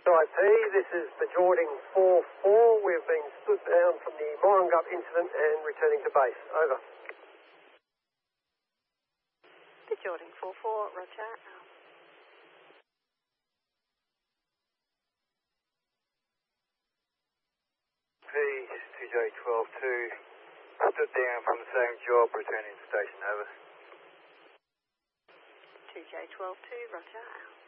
Right, P, this is Bajording 4-4. We've been stood down from the Morangup incident and returning to base. Over. Bajording 4-4, roger. P, 2J12-2, stood down from the same job, returning to station, over. 2J12-2, roger.